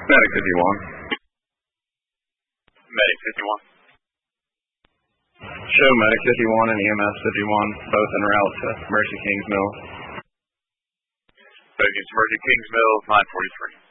Medic 51. Medic 51. Show Medic 51 and EMS 51, both en route to Mercy Kings Mill. Against Mercy Kings Mill, 943.